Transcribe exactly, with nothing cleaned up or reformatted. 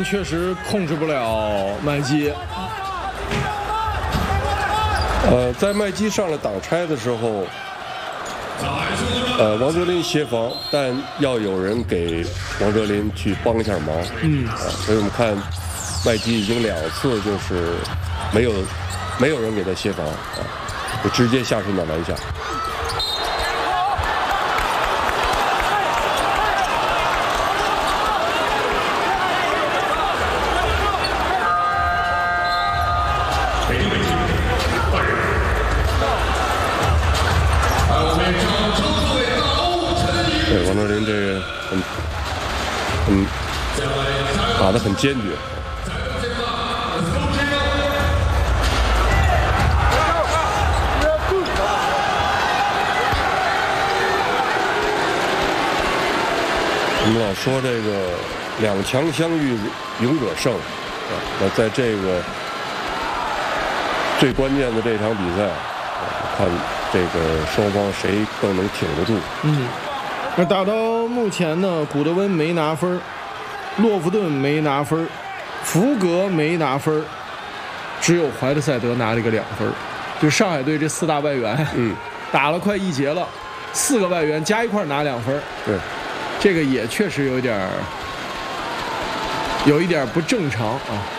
确实控制不了麦基。 呃，在麦基上了挡拆的时候，呃，王哲林协防，但要有人给王哲林去帮一下忙。 嗯， 啊，所以我们看麦基已经两次就是没有没有人给他协防啊，就直接下顺打篮下。对，王哲林这个很很打得很坚决。我们老说这个两强相遇，勇者胜啊。那在这个最关键的这场比赛，看这个双方谁更能挺得住。 嗯，那打到目前呢，古德温没拿分，洛夫顿没拿分，福格没拿分，只有怀特塞德拿了一个两分。就上海队这四大外援， 嗯， 打了快一节了，四个外援加一块拿两分。 对， 这个也确实有一点有一点不正常啊。